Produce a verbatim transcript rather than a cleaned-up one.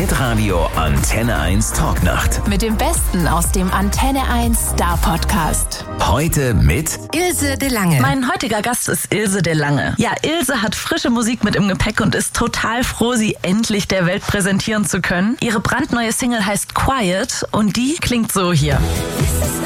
Hitradio Antenne eins Talknacht. Mit dem Besten aus dem Antenne eins Star Podcast. Heute mit Ilse de Lange. Mein heutiger Gast ist Ilse de Lange. Ja, Ilse hat frische Musik mit im Gepäck und ist total froh, sie endlich der Welt präsentieren zu können. Ihre brandneue Single heißt Quiet und die klingt so hier. This is